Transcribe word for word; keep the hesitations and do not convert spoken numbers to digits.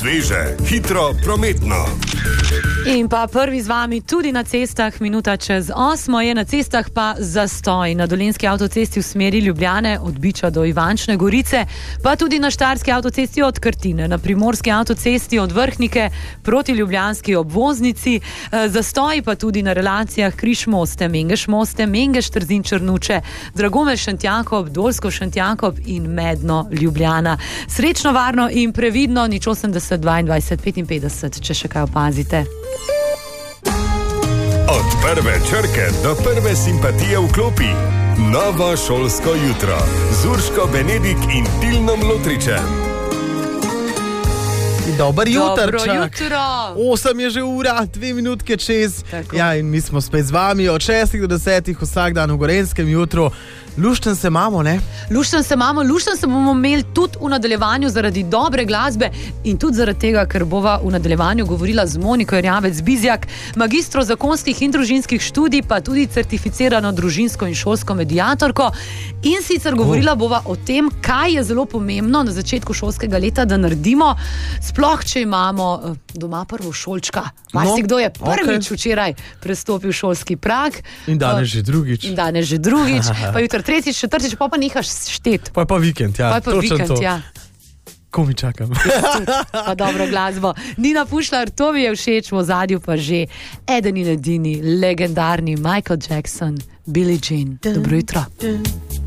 sveže, hitro, prometno. In pa prvi z vami tudi na cestah, minuta čez osmo je na cestah pa zastoj. Na Dolenjski avtocesti v smeri Ljubljane od Biča do Ivančne Gorice, pa tudi na Štajerski avtocesti od Krtine, na Primorski avtocesti od Vrhnike proti ljubljanski obvoznici, zastoj pa tudi na relacijah Križ-Moste, Mengeš-Moste, Mengeš-Trzin-Črnuče, Dragomer-Šentjakob, Dolsko-Šentjakob in Medno-Ljubljana. Srečno, varno in previdno, nič osemdeset dvaindvajset petinpetdeset, če še kaj opazite. Od prve črke do prve simpatije v klopi. Novo šolsko jutro z Urško Benedik in Tilnom Lotričem. Dobar jutrčak. Dobro jutro. Osem je že ura, dve minutke čez. Tako. Ja, in mi smo spet z vami od šestih do desetih vsak dan v Gorenjskem jutru. Lušten se imamo, ne? Lušten se imamo, lušten se bomo imeli tudi v nadaljevanju zaradi dobre glasbe in tudi zaradi tega, ker bova v nadaljevanju govorila z Moniko Erjavec-Bizjak, magistro zakonskih in družinskih študij, pa tudi certificirano družinsko in šolsko mediatorko. In sicer govorila bova o tem, kaj je zelo pomembno na začetku šolskega leta, da naredimo, sploh če imamo doma prvo šolčka. Marsikdo je prvič okay. včeraj prestopil šolski prag. In danes že drugič. In danes že drugič, pa jutri tretjič, četrtič, pa pa nehaš štet. Pa je pa vikend, ja. Pa je pa vikend, to. ja. Ko mi čakam. Pa dobro glasbo. Nina Pušlar, to mi je všeč, v ozadju pa že eden in edini, legendarni Michael Jackson, Billie Jean. Dobro jutro.